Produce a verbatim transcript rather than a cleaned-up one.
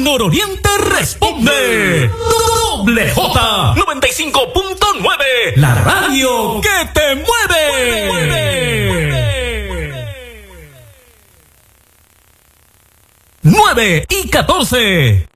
Nororiente responde. Doble J noventa y cinco punto nueve. La radio que te mueve. nueve y catorce.